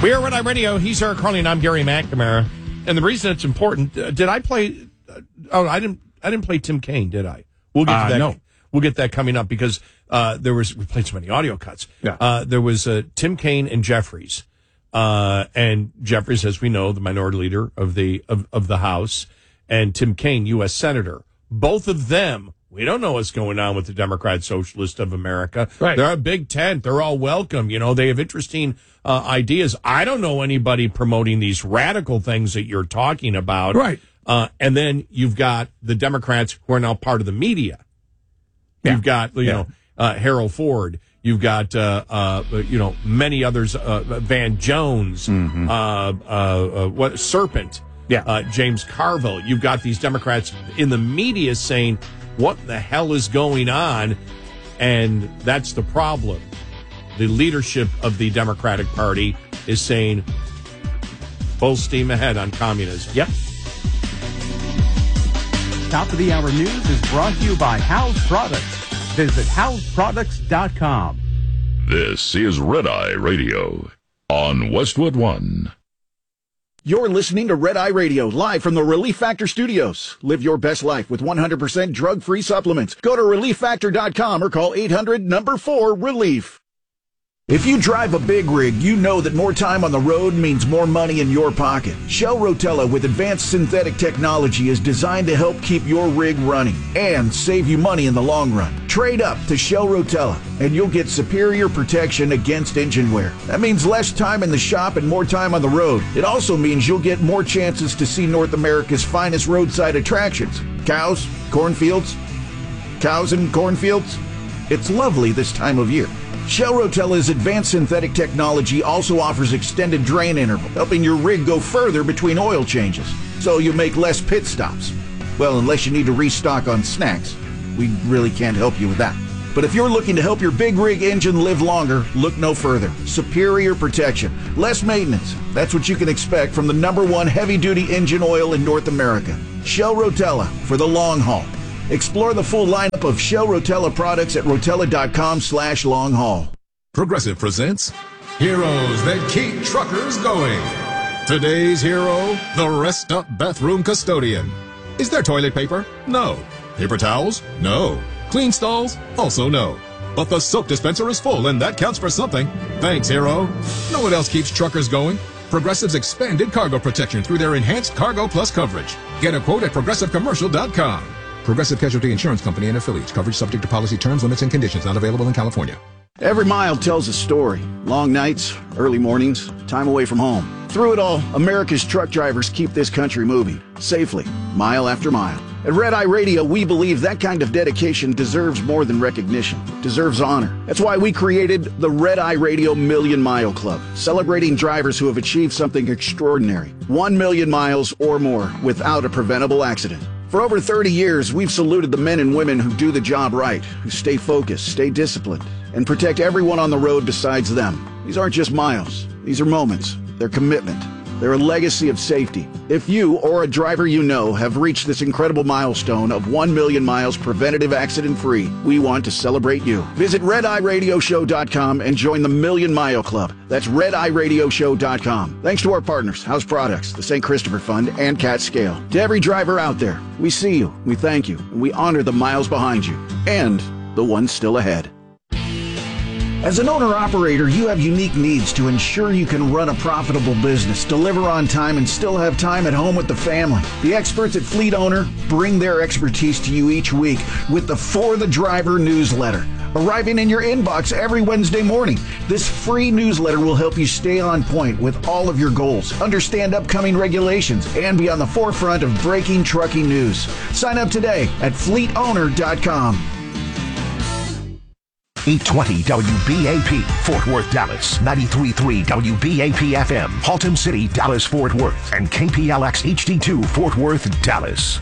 We are Red Eye Radio. He's Eric Carney, and I'm Gary McNamara. And the reason it's important, did I play? I didn't play Tim Kaine, did I? We'll get to that. No. We'll get that coming up because we played so many audio cuts. Yeah. There was Tim Kaine and Jeffries, and Jeffries, as we know, the minority leader of the House, and Tim Kaine, U.S. Senator. Both of them. We don't know what's going on with the Democrat Socialist of America. Right. They're a big tent. They're all welcome. You know, they have interesting ideas. I don't know anybody promoting these radical things that you're talking about. Right. And then you've got the Democrats who are now part of the media. Yeah. You've got, Harold Ford. You've got, many others, Van Jones, Serpent. Yeah. James Carville. You've got these Democrats in the media saying, what the hell is going on? And that's the problem. The leadership of the Democratic Party is saying, full steam ahead on communism. Yep. Top of the Hour News is brought to you by House Products. Visit houseproducts.com. This is Red Eye Radio on Westwood One. You're listening to Red Eye Radio, live from the Relief Factor Studios. Live your best life with 100% drug-free supplements. Go to ReliefFactor.com or call 800-4-RELIEF. If you drive a big rig, you know that more time on the road means more money in your pocket. Shell Rotella with advanced synthetic technology is designed to help keep your rig running and save you money in the long run. Trade up to Shell Rotella and you'll get superior protection against engine wear. That means less time in the shop and more time on the road. It also means you'll get more chances to see North America's finest roadside attractions. Cows, cornfields, cows and cornfields. It's lovely this time of year. Shell Rotella's advanced synthetic technology also offers extended drain interval, helping your rig go further between oil changes, so you make less pit stops. Well, unless you need to restock on snacks. We really can't help you with that. But if you're looking to help your big rig engine live longer, look no further. Superior protection, less maintenance. That's what you can expect from the #1 heavy-duty engine oil in North America. Shell Rotella for the long haul. Explore the full lineup of Shell Rotella products at rotella.com/long-haul. Progressive presents Heroes That Keep Truckers Going. Today's hero, the Rest Up Bathroom Custodian. Is there toilet paper? No. Paper towels? No. Clean stalls? Also no. But the soap dispenser is full, and that counts for something. Thanks, hero. Know what else keeps truckers going? Progressive's expanded cargo protection through their enhanced Cargo Plus coverage. Get a quote at progressivecommercial.com. Progressive Casualty Insurance Company and affiliates. Coverage subject to policy terms, limits, and conditions. Not available in California. Every mile tells a story. Long nights, early mornings, time away from home. Through it all, America's truck drivers keep this country moving, safely, mile after mile. At Red Eye Radio, we believe that kind of dedication deserves more than recognition. It deserves honor. That's why we created the Red Eye Radio Million Mile Club, celebrating drivers who have achieved something extraordinary. 1 million miles or more without a preventable accident. For over 30 years, we've saluted the men and women who do the job right, who stay focused, stay disciplined, and protect everyone on the road besides them. These aren't just miles. These are moments. They're commitment. They're a legacy of safety. If you or a driver you know have reached this incredible milestone of 1 million miles preventative accident-free, we want to celebrate you. Visit RedEyeRadioShow.com and join the Million Mile Club. That's RedEyeRadioShow.com. Thanks to our partners, House Products, the St. Christopher Fund, and Cat Scale. To every driver out there, we see you, we thank you, and we honor the miles behind you, and the ones still ahead. As an owner-operator, you have unique needs to ensure you can run a profitable business, deliver on time, and still have time at home with the family. The experts at Fleet Owner bring their expertise to you each week with the For the Driver newsletter, arriving in your inbox every Wednesday morning. This free newsletter will help you stay on point with all of your goals, understand upcoming regulations, and be on the forefront of breaking trucking news. Sign up today at fleetowner.com. 820 WBAP, Fort Worth, Dallas. 93.3 WBAP FM, Haltom City, Dallas, Fort Worth. And KPLX HD2, Fort Worth, Dallas.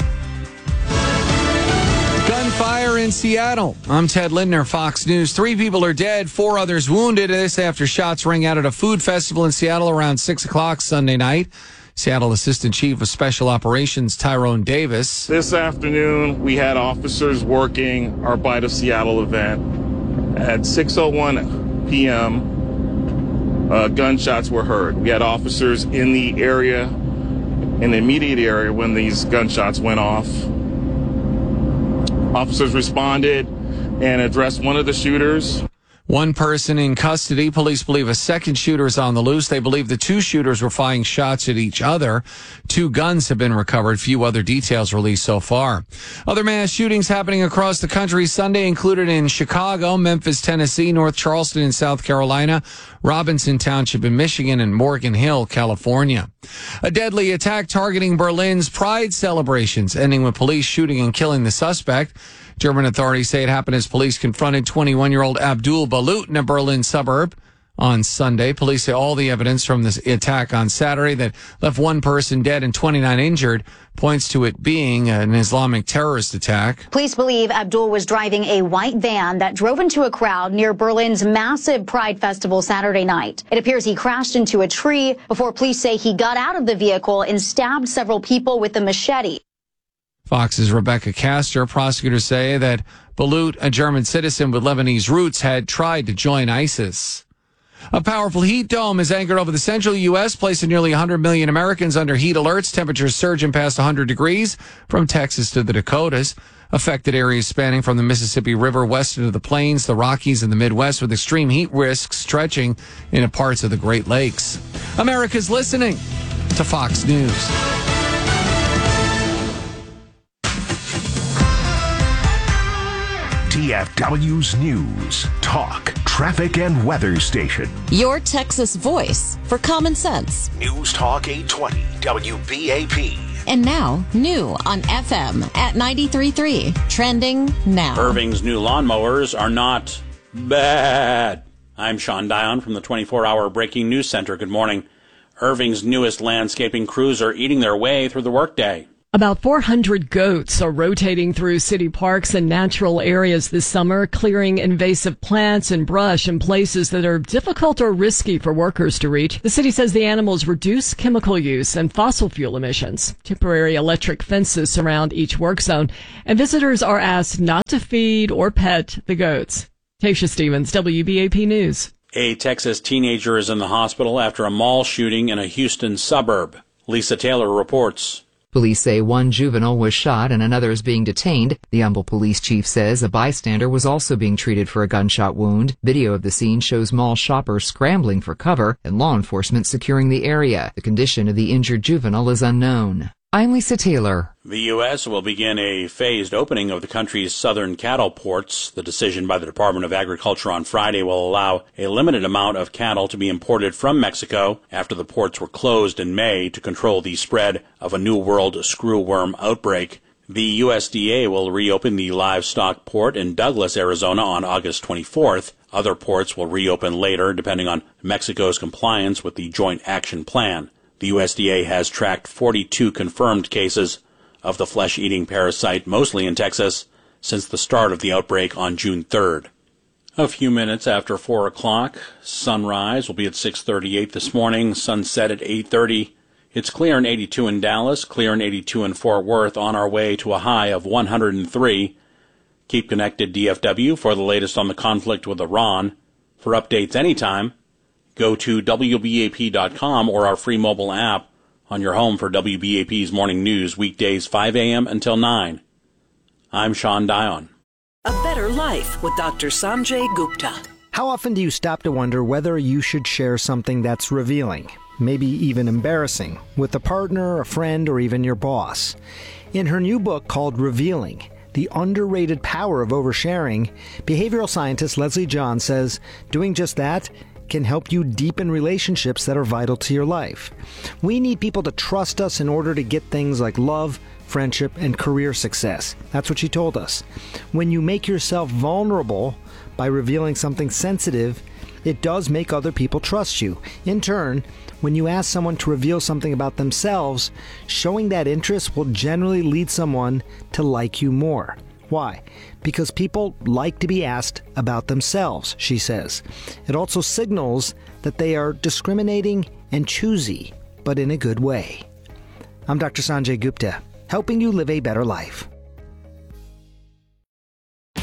Gunfire in Seattle. I'm Ted Lindner, Fox News. 3 people are dead, 4 others wounded. This after shots rang out at a food festival in Seattle around 6 o'clock Sunday night. Seattle Assistant Chief of Special Operations Tyrone Davis. This afternoon, we had officers working our Bite of Seattle event. At 6:01 p.m., gunshots were heard. We had officers in the immediate area when these gunshots went off. Officers responded and addressed one of the shooters. One person in custody. Police believe a second shooter is on the loose. They believe the two shooters were firing shots at each other. 2 guns have been recovered. Few other details released so far. Other mass shootings happening across the country Sunday included in Chicago, Memphis, Tennessee, North Charleston in South Carolina, Robinson Township in Michigan, and Morgan Hill, California. A deadly attack targeting Berlin's Pride celebrations, ending with police shooting and killing the suspect. German authorities say it happened as police confronted 21-year-old Abdul Balut in a Berlin suburb on Sunday. Police say all the evidence from this attack on Saturday that left 1 person dead and 29 injured points to it being an Islamic terrorist attack. Police believe Abdul was driving a white van that drove into a crowd near Berlin's massive Pride Festival Saturday night. It appears he crashed into a tree before police say he got out of the vehicle and stabbed several people with a machete. Fox's Rebecca Castor. Prosecutors say that Balut, a German citizen with Lebanese roots, had tried to join ISIS. A powerful heat dome is anchored over the central U.S., placing nearly 100 million Americans under heat alerts. Temperatures surging past 100 degrees from Texas to the Dakotas. Affected areas spanning from the Mississippi River west into the plains, the Rockies, and the Midwest, with extreme heat risks stretching into parts of the Great Lakes. America's listening to Fox News. DFW's News, Talk, Traffic, and Weather Station. Your Texas voice for common sense. News Talk 820, WBAP. And now, new on FM at 93.3. Trending now. Irving's new lawnmowers are not bad. I'm Sean Dion from the 24-hour Breaking News Center. Good morning. Irving's newest landscaping crews are eating their way through the workday. About 400 goats are rotating through city parks and natural areas this summer, clearing invasive plants and brush in places that are difficult or risky for workers to reach. The city says the animals reduce chemical use and fossil fuel emissions. Temporary electric fences surround each work zone, and visitors are asked not to feed or pet the goats. Tasha Stevens, WBAP News. A Texas teenager is in the hospital after a mall shooting in a Houston suburb. Lisa Taylor reports. Police say 1 juvenile was shot and another is being detained. The Humble police chief says a bystander was also being treated for a gunshot wound. Video of the scene shows mall shoppers scrambling for cover and law enforcement securing the area. The condition of the injured juvenile is unknown. I'm Lisa Taylor. The U.S. will begin a phased opening of the country's southern cattle ports. The decision by the Department of Agriculture on Friday will allow a limited amount of cattle to be imported from Mexico after the ports were closed in May to control the spread of a New World screwworm outbreak. The USDA will reopen the livestock port in Douglas, Arizona on August 24th. Other ports will reopen later, depending on Mexico's compliance with the Joint Action Plan. The USDA has tracked 42 confirmed cases of the flesh-eating parasite, mostly in Texas, since the start of the outbreak on June 3rd. A few minutes after 4 o'clock, sunrise will be at 6:38 this morning, sunset at 8:30. It's clear and 82 in Dallas, clear and 82 in Fort Worth, on our way to a high of 103. Keep connected, DFW, for the latest on the conflict with Iran. For updates anytime, go to WBAP.com or our free mobile app on your home for WBAP's morning news, weekdays 5 a.m. until 9. I'm Sean Dion. A better life with Dr. Sanjay Gupta. How often do you stop to wonder whether you should share something that's revealing, maybe even embarrassing, with a partner, a friend, or even your boss? In her new book called Revealing, The Underrated Power of Oversharing, behavioral scientist Leslie John says doing just that can help you deepen relationships that are vital to your life. We need people to trust us in order to get things like love, friendship, and career success. That's what she told us. When you make yourself vulnerable by revealing something sensitive, it does make other people trust you. In turn, when you ask someone to reveal something about themselves, showing that interest will generally lead someone to like you more. Why? Because people like to be asked about themselves, she says. It also signals that they are discriminating and choosy, but in a good way. I'm Dr. Sanjay Gupta, helping you live a better life.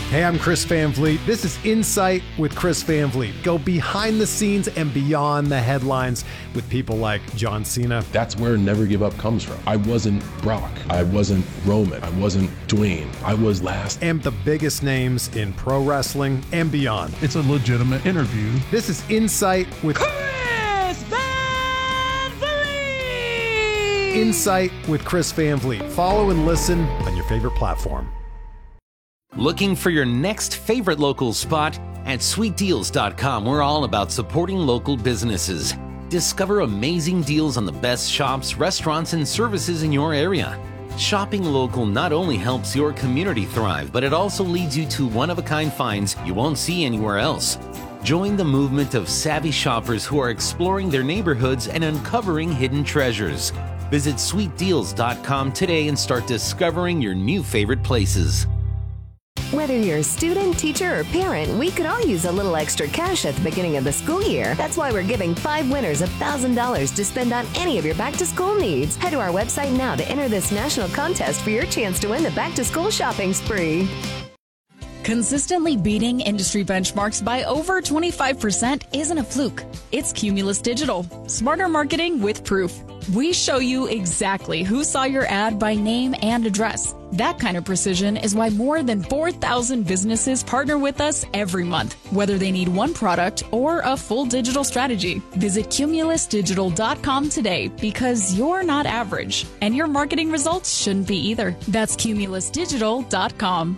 Hey, I'm Chris Van Vliet. This is Insight with Chris Van Vliet. Go behind the scenes and beyond the headlines with people like John Cena. That's where Never Give Up comes from. I wasn't Brock. I wasn't Roman. I wasn't Dwayne. I was last. And the biggest names in pro wrestling and beyond. It's a legitimate interview. This is Insight with Chris Van Vliet. Insight with Chris Van Vliet. Follow and listen on your favorite platform. Looking for your next favorite local spot? At sweetdeals.com, we're all about supporting local businesses. Discover amazing deals on the best shops, restaurants, and services in your area. Shopping local not only helps your community thrive, but it also leads you to one-of-a-kind finds you won't see anywhere else. Join the movement of savvy shoppers who are exploring their neighborhoods and uncovering hidden treasures. Visit sweetdeals.com today and start discovering your new favorite places. Whether you're a student, teacher, or parent, we could all use a little extra cash at the beginning of the school year. That's why we're giving 5 winners $1,000 to spend on any of your back-to-school needs. Head to our website now to enter this national contest for your chance to win the back-to-school shopping spree. Consistently beating industry benchmarks by over 25% isn't a fluke. It's Cumulus Digital. Smarter marketing with proof. We show you exactly who saw your ad by name and address. That kind of precision is why more than 4,000 businesses partner with us every month, whether they need one product or a full digital strategy. Visit cumulusdigital.com today because you're not average, and your marketing results shouldn't be either. That's cumulusdigital.com.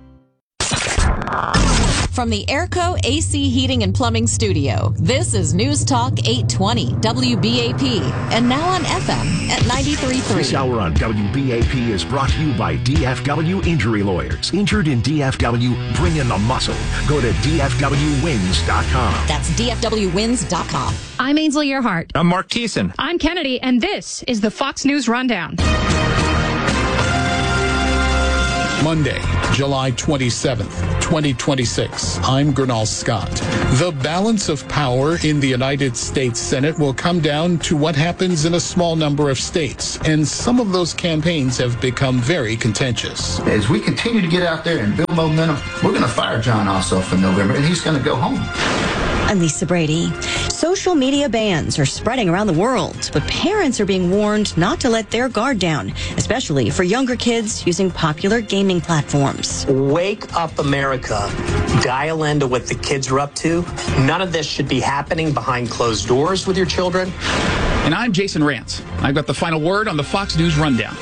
From the Airco AC Heating and Plumbing Studio, this is News Talk 820 WBAP, and now on FM at 93.3. This hour on WBAP is brought to you by DFW Injury Lawyers. Injured in DFW, bring in the muscle. Go to DFWwins.com. That's DFWwins.com. I'm Ainsley Earhart. I'm Mark Thiessen. I'm Kennedy, and this is the Fox News Rundown. Monday, July 27th, 2026. I'm Gernal Scott. The balance of power in the United States Senate will come down to what happens in a small number of states, and some of those campaigns have become very contentious. As we continue to get out there and build momentum, we're going to fire Jon Ossoff in November, and he's going to go home. I'm Lisa Brady. Social media bans are spreading around the world, but parents are being warned not to let their guard down, especially for younger kids using popular gaming platforms. Wake up, America. Dial into what the kids are up to. None of this should be happening behind closed doors with your children. And I'm Jason Rantz. I've got the final word on the Fox News Rundown.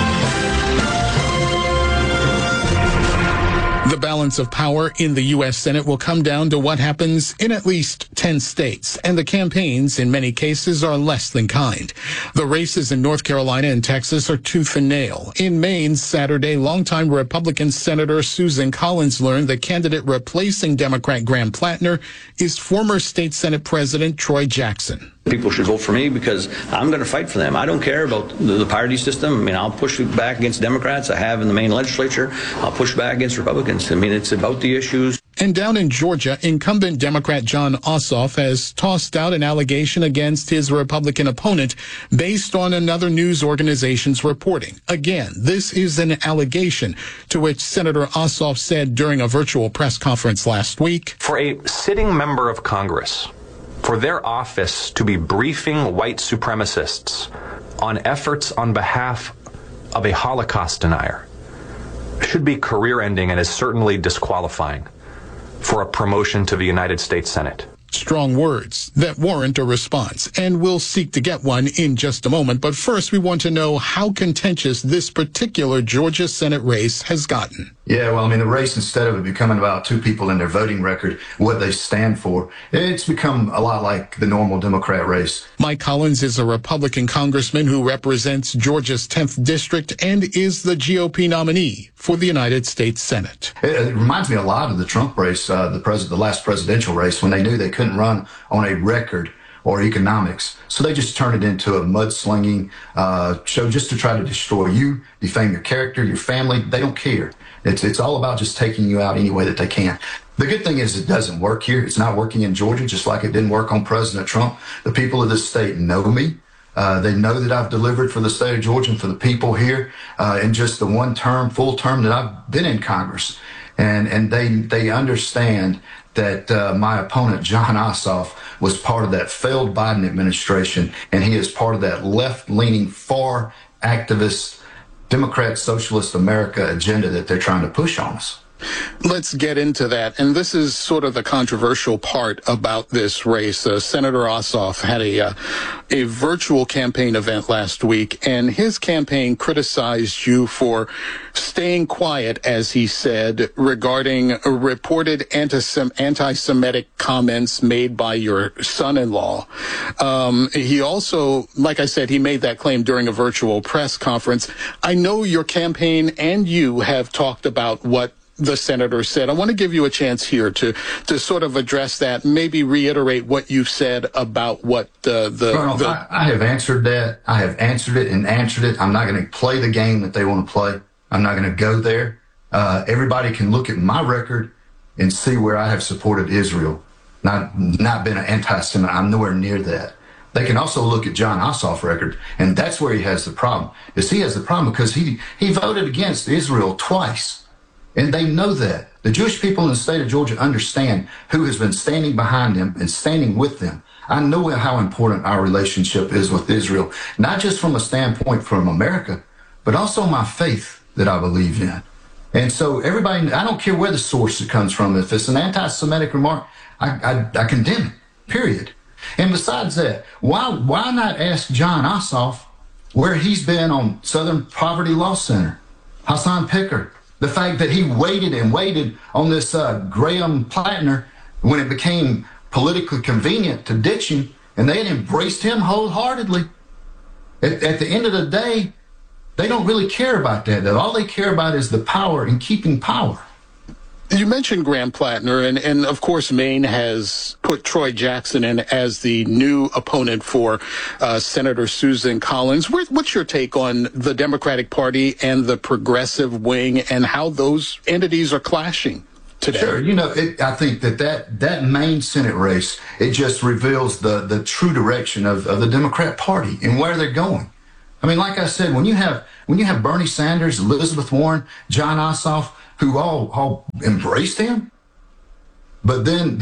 The balance of power in the U.S. Senate will come down to what happens in at least 10 states, and the campaigns, in many cases, are less than kind. The races in North Carolina and Texas are tooth and nail. In Maine, Saturday, longtime Republican Senator Susan Collins learned the candidate replacing Democrat Graham Plattner is former state Senate President Troy Jackson. People should vote for me because I'm going to fight for them. I don't care about the party system. I mean, I'll push back against Democrats. I have in the Maine legislature. I'll push back against Republicans. I mean, it's about the issues. And down in Georgia, incumbent Democrat Jon Ossoff has tossed out an allegation against his Republican opponent based on another news organization's reporting. Again, this is an allegation, to which Senator Ossoff said during a virtual press conference last week. For a sitting member of Congress, for their office to be briefing white supremacists on efforts on behalf of a Holocaust denier should be career-ending and is certainly disqualifying for a promotion to the United States Senate. Strong words that warrant a response, and we'll seek to get one in just a moment. But first, we want to know how contentious this particular Georgia Senate race has gotten. Yeah, well, I mean, the race, instead of it becoming about two people and their voting record, what they stand for, it's become a lot like the normal Democrat race. Mike Collins is a Republican congressman who represents Georgia's 10th district and is the GOP nominee for the United States Senate. It reminds me a lot of the Trump race, the last presidential race, when they knew they couldn't run on a record or economics. So they just turned it into a mudslinging show just to try to destroy you, defame your character, your family. They don't care. It's all about just taking you out any way that they can. The good thing is it doesn't work here. It's not working in Georgia, just like it didn't work on President Trump. The people of this state know me. They know that I've delivered for the state of Georgia and for the people here in just the full term that I've been in Congress. And they understand that my opponent, Jon Ossoff, was part of that failed Biden administration, and he is part of that left-leaning, far activist, Democrat, Socialist America agenda that they're trying to push on us. Let's get into that. And this is sort of the controversial part about this race. Senator Ossoff had a virtual campaign event last week, and his campaign criticized you for staying quiet, as he said, regarding reported anti-Semitic comments made by your son-in-law. He also, like I said, he made that claim during a virtual press conference. I know your campaign and you have talked about what the senator said. I want to give you a chance here to sort of address that, maybe reiterate what you've said about what I have answered that. I have answered it and answered it. I'm not going to play the game that they want to play. I'm not going to go there. Everybody can look at my record and see where I have supported Israel, not been an anti-Semite. I'm nowhere near that. They can also look at Jon Ossoff's record, and that's where he has the problem. Is he has the problem because he voted against Israel twice. And they know that. The Jewish people in the state of Georgia understand who has been standing behind them and standing with them. I know how important our relationship is with Israel, not just from a standpoint from America, but also my faith that I believe in. And so everybody, I don't care where the source it comes from. If it's an anti-Semitic remark, I condemn it, period. And besides that, why not ask Jon Ossoff where he's been on Southern Poverty Law Center, Hassan Picker, the fact that he waited and waited on this Graham Plattner when it became politically convenient to ditch him, and they had embraced him wholeheartedly. At the end of the day, they don't really care about that. All they care about is the power and keeping power. You mentioned Graham Plattner, and of course Maine has put Troy Jackson in as the new opponent for Senator Susan Collins. What's your take on the Democratic Party and the progressive wing and how those entities are clashing today? Sure. I think that Maine Senate race, it just reveals the true direction of the Democrat Party and where they're going. I mean, like I said, when you have Bernie Sanders, Elizabeth Warren, Jon Ossoff, who all embraced him. But then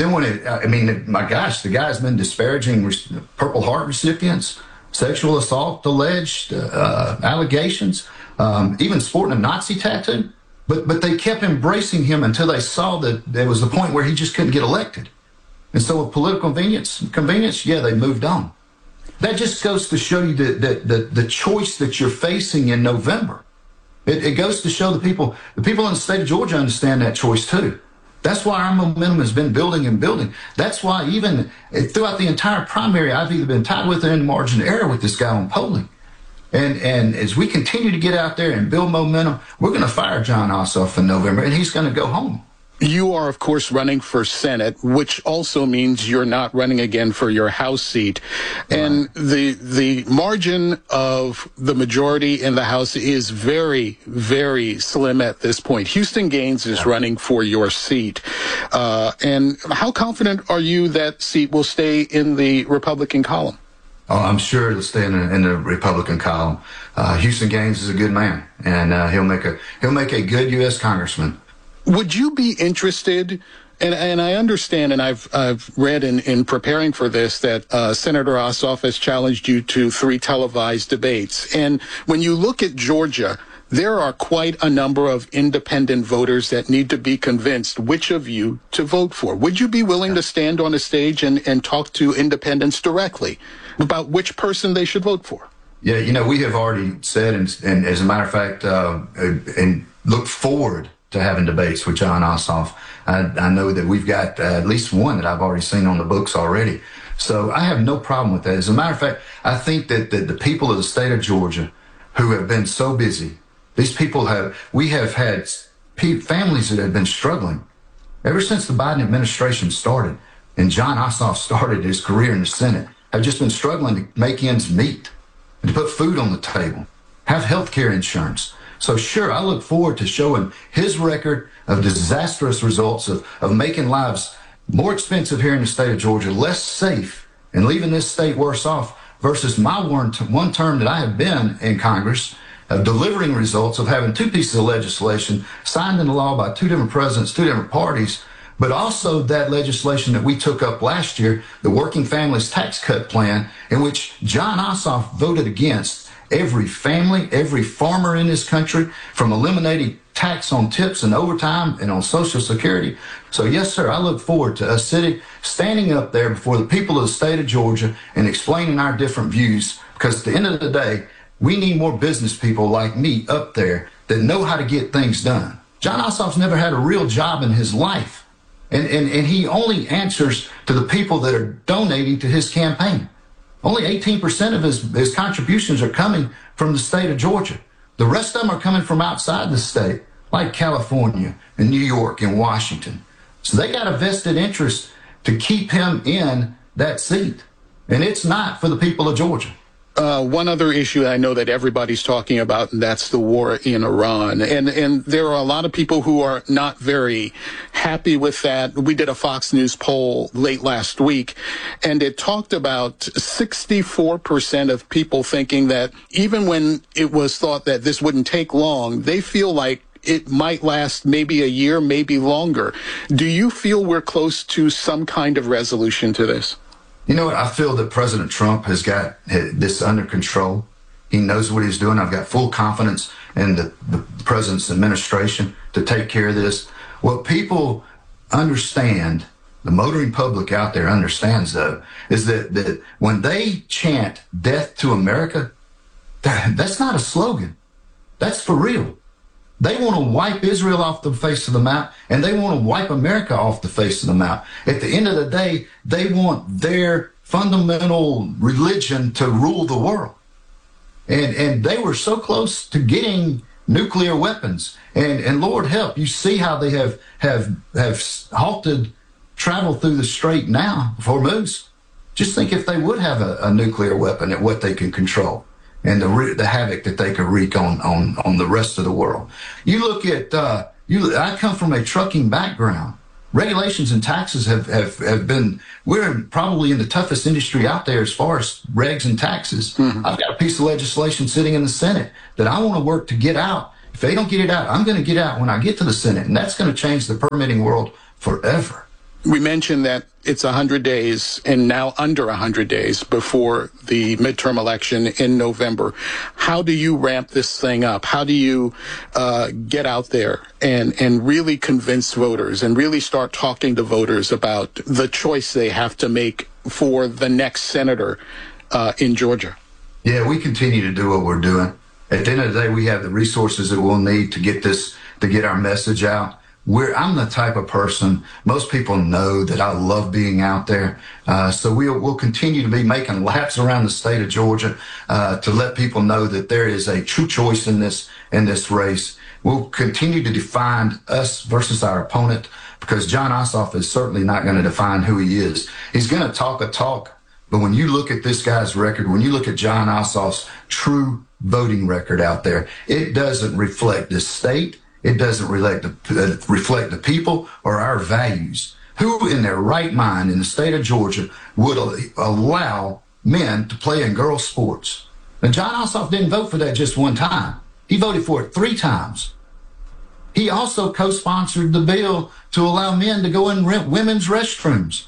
my gosh, the guy's been disparaging Purple Heart recipients, sexual assault alleged, allegations, even sporting a Nazi tattoo. But they kept embracing him until they saw that there was a point where he just couldn't get elected. And so with political convenience, yeah, they moved on. That just goes to show you that the choice that you're facing in November. It goes to show the people in the state of Georgia understand that choice too. That's why our momentum has been building and building. That's why even throughout the entire primary, I've either been tied with or in margin of error with this guy on polling. And as we continue to get out there and build momentum, we're going to fire Jon Ossoff in November, and he's going to go home. You are, of course, running for Senate, which also means you're not running again for your House seat. And the margin of the majority in the House is very, very slim at this point. Houston Gaines is running for your seat. And how confident are you that seat will stay in the Republican column? Oh, I'm sure it'll stay in the Republican column. Houston Gaines is a good man, and he'll make a good U.S. congressman. Would you be interested, and I understand, and I've read in preparing for this that Senator Ossoff has challenged you to 3 televised debates. And when you look at Georgia, there are quite a number of independent voters that need to be convinced which of you to vote for. Would you be willing to stand on a stage and talk to independents directly about which person they should vote for? Yeah, we have already said, and as a matter of fact, and look forward to having debates with Jon Ossoff. I know that we've got at least one that I've already seen on the books already. So I have no problem with that. As a matter of fact, I think that the people of the state of Georgia who have been so busy, we have had families that have been struggling ever since the Biden administration started and Jon Ossoff started his career in the Senate, have just been struggling to make ends meet and to put food on the table, have health care insurance. So sure, I look forward to showing his record of disastrous results of making lives more expensive here in the state of Georgia, less safe, and leaving this state worse off versus my one term that I have been in Congress of delivering results, of having two pieces of legislation signed into law by two different presidents, two different parties, but also that legislation that we took up last year, the Working Families Tax Cut Plan, in which Jon Ossoff voted against. Every family, every farmer in this country, from eliminating tax on tips and overtime and on Social Security. So yes, sir, I look forward to us standing up there before the people of the state of Georgia and explaining our different views, because at the end of the day, we need more business people like me up there that know how to get things done. Jon Ossoff's never had a real job in his life, and he only answers to the people that are donating to his campaign. Only 18% of his contributions are coming from the state of Georgia. The rest of them are coming from outside the state, like California and New York and Washington. So they got a vested interest to keep him in that seat. And it's not for the people of Georgia. One other issue I know that everybody's talking about, and that's the war in Iran. And there are a lot of people who are not very happy with that. We did a Fox News poll late last week, and it talked about 64% of people thinking that even when it was thought that this wouldn't take long, they feel like it might last maybe a year, maybe longer. Do you feel we're close to some kind of resolution to this? You know what? I feel that President Trump has got this under control. He knows what he's doing. I've got full confidence in the president's administration to take care of this. What people understand, the motoring public out there understands, though, is that when they chant "Death to America," that's not a slogan. That's for real. They want to wipe Israel off the face of the map, and they want to wipe America off the face of the map. At the end of the day, they want their fundamental religion to rule the world. And they were so close to getting nuclear weapons. And Lord help, you see how they have halted travel through the Strait now, Hormuz. Just think if they would have a nuclear weapon, at what they can control, and the havoc that they could wreak on the rest of the world. You look at, I come from a trucking background. Regulations and taxes have been, we're probably in the toughest industry out there as far as regs and taxes. Mm-hmm. I've got a piece of legislation sitting in the Senate that I want to work to get out. If they don't get it out, I'm going to get out when I get to the Senate, and that's going to change the permitting world forever. We mentioned that it's 100 days and now under 100 days before the midterm election in November. How do you ramp this thing up? How do you get out there and really convince voters and really start talking to voters about the choice they have to make for the next senator in Georgia? Yeah, we continue to do what we're doing. At the end of the day, we have the resources that we'll need to get our message out. I'm the type of person, most people know that I love being out there. So we'll continue to be making laps around the state of Georgia to let people know that there is a true choice in this race. We'll continue to define us versus our opponent, because Jon Ossoff is certainly not going to define who he is. He's going to talk a talk, but when you look at this guy's record, when you look at Jon Ossoff's true voting record out there, it doesn't reflect this state. It doesn't reflect the people or our values. Who in their right mind in the state of Georgia would allow men to play in girls' sports? Now, Jon Ossoff didn't vote for that just one time. He voted for it 3 times. He also co-sponsored the bill to allow men to go in women's restrooms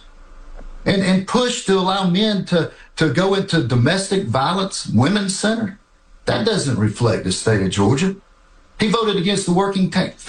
and push to allow men to go into domestic violence women's center. That doesn't reflect the state of Georgia. He voted against the Working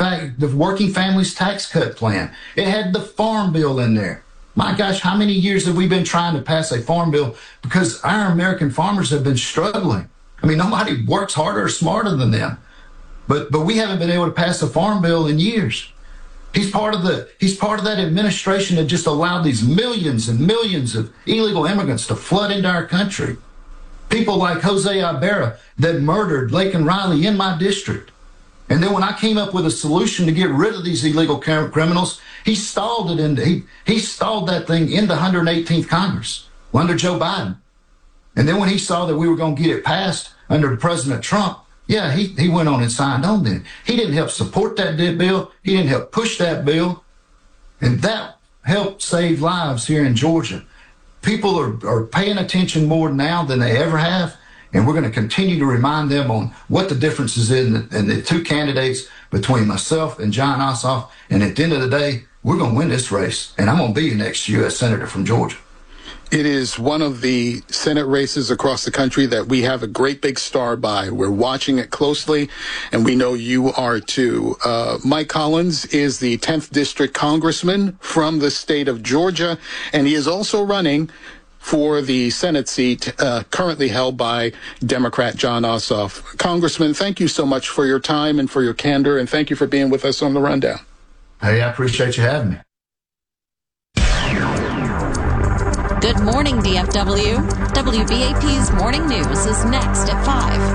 Families Tax Cut Plan. It had the Farm Bill in there. My gosh, how many years have we been trying to pass a farm bill? Because our American farmers have been struggling. I mean, nobody works harder or smarter than them. But we haven't been able to pass a farm bill in years. He's part of that administration that just allowed these millions and millions of illegal immigrants to flood into our country. People like Jose Ibarra that murdered Laken Riley in my district. And then when I came up with a solution to get rid of these illegal criminals, he stalled it he stalled that thing in the 118th Congress under Joe Biden. And then when he saw that we were going to get it passed under President Trump, yeah, he went on and signed on then. He didn't help support that bill. He didn't help push that bill. And that helped save lives here in Georgia. People are paying attention more now than they ever have. And we're going to continue to remind them on what the difference is in the two candidates between myself and Jon Ossoff. And at the end of the day, we're going to win this race. And I'm going to be your next U.S. Senator from Georgia. It is one of the Senate races across the country that we have a great big star by. We're watching it closely, and we know you are too. Mike Collins is the 10th District Congressman from the state of Georgia, and he is also running for the Senate seat currently held by Democrat Jon Ossoff. Congressman, thank you so much for your time and for your candor, and thank you for being with us on The Rundown. Hey, I appreciate you having me. Good morning, DFW. WBAP's Morning News is next at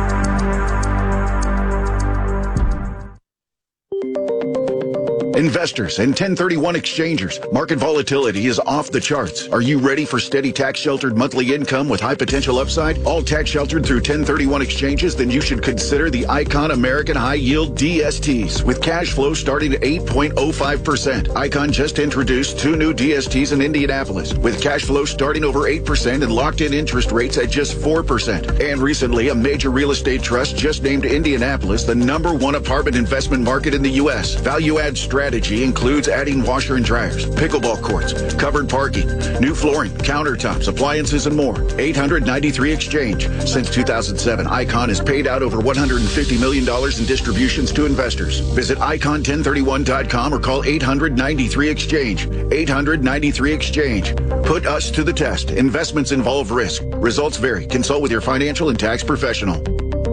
5. Investors and 1031 exchangers, market volatility is off the charts. Are you ready for steady tax-sheltered monthly income with high potential upside? All tax-sheltered through 1031 exchanges? Then you should consider the Icon American High Yield DSTs with cash flow starting at 8.05%. Icon just introduced 2 new DSTs in Indianapolis with cash flow starting over 8% and locked-in interest rates at just 4%. And recently, a major real estate trust just named Indianapolis the #1 apartment investment market in the U.S. Value-add strategy includes adding washer and dryers, pickleball courts, covered parking, new flooring, countertops, appliances, and more. 893 Exchange. Since 2007, Icon has paid out over $150 million in distributions to investors. Visit icon1031.com or call 800-93-EXCHANGE. 800-93-EXCHANGE. Put us to the test. Investments involve risk. Results vary. Consult with your financial and tax professional.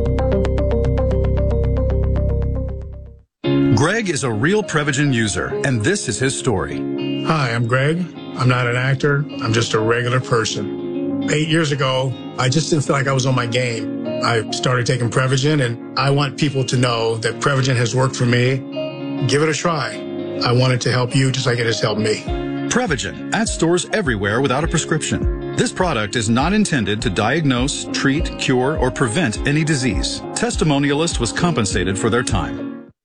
Greg is a real Prevagen user, and this is his story. Hi, I'm Greg. I'm not an actor. I'm just a regular person. 8 years ago, I just didn't feel like I was on my game. I started taking Prevagen, and I want people to know that Prevagen has worked for me. Give it a try. I want it to help you just like it has helped me. Prevagen, at stores everywhere without a prescription. This product is not intended to diagnose, treat, cure, or prevent any disease. Testimonialist was compensated for their time.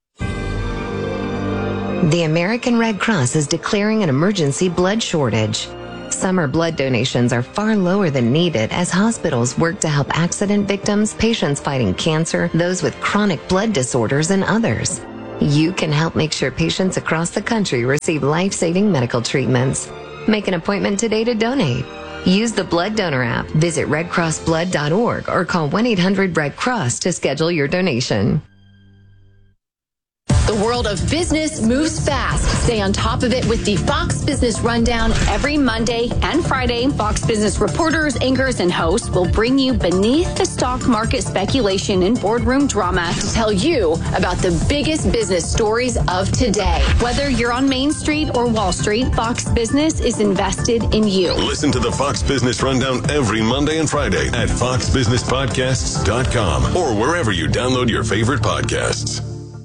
The American Red Cross is declaring an emergency blood shortage. Summer blood donations are far lower than needed as hospitals work to help accident victims, patients fighting cancer, those with chronic blood disorders, and others. You can help make sure patients across the country receive life-saving medical treatments. Make an appointment today to donate. Use the Blood Donor app, visit redcrossblood.org, or call 1-800-RED-CROSS to schedule your donation. The world of business moves fast. Stay on top of it with the Fox Business Rundown every Monday and Friday. Fox Business reporters, anchors, and hosts will bring you beneath the stock market speculation and boardroom drama to tell you about the biggest business stories of today. Whether you're on Main Street or Wall Street, Fox Business is invested in you. Listen to the Fox Business Rundown every Monday and Friday at foxbusinesspodcasts.com or wherever you download your favorite podcasts.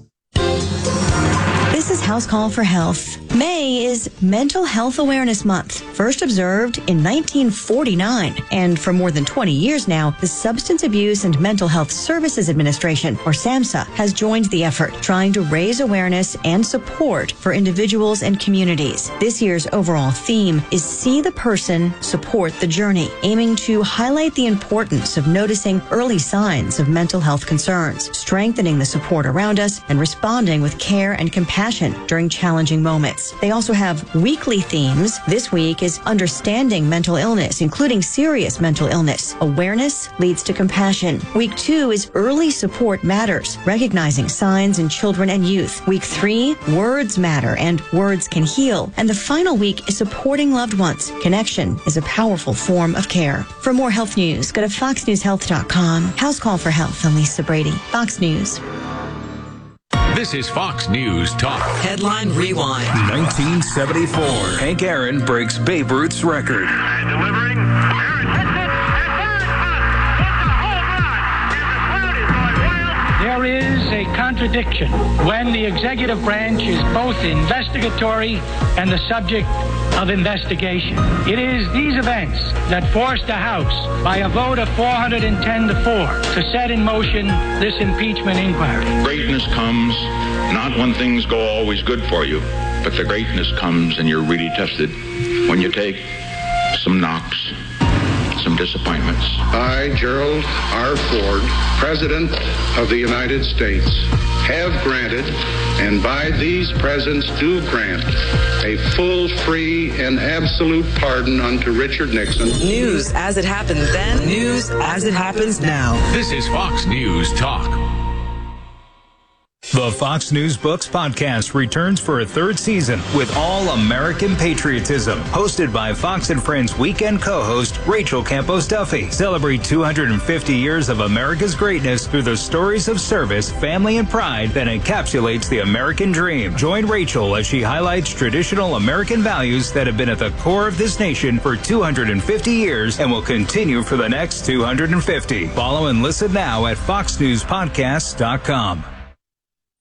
This is House Call for Health. May is Mental Health Awareness Month, first observed in 1949. And for more than 20 years now, the Substance Abuse and Mental Health Services Administration, or SAMHSA, has joined the effort, trying to raise awareness and support for individuals and communities. This year's overall theme is See the Person, Support the Journey, aiming to highlight the importance of noticing early signs of mental health concerns, strengthening the support around us, and responding with care and compassion during challenging moments. They also have weekly themes. This week is Understanding Mental Illness, including serious mental illness. Awareness leads to compassion. Week 2 is Early Support Matters, recognizing signs in children and youth. Week 3, Words Matter and Words Can Heal. And the final week is Supporting Loved Ones. Connection is a powerful form of care. For more health news, go to foxnewshealth.com. House Call for Health. I'm Lisa Brady, Fox News. This is Fox News Talk. Headline Rewind. 1974. Hank Aaron breaks Babe Ruth's record. There is a contradiction when the executive branch is both investigatory and the subject of investigation. It is these events that forced the House, by a vote of 410-4, to set in motion this impeachment inquiry. Greatness comes not when things go always good for you, but the greatness comes and you're really tested when you take some knocks, some disappointments. I, Gerald R. Ford, President of the United States, have granted, and by these presents do grant, a full, free, and absolute pardon unto Richard Nixon. News as it happened then, news as it happens now. This is Fox News Talk. The Fox News Books podcast returns for a third season with all American patriotism. Hosted by Fox and Friends weekend co-host Rachel Campos Duffy. Celebrate 250 years of America's greatness through the stories of service, family, and pride that encapsulates the American dream. Join Rachel as she highlights traditional American values that have been at the core of this nation for 250 years and will continue for the next 250. Follow and listen now at foxnewspodcasts.com.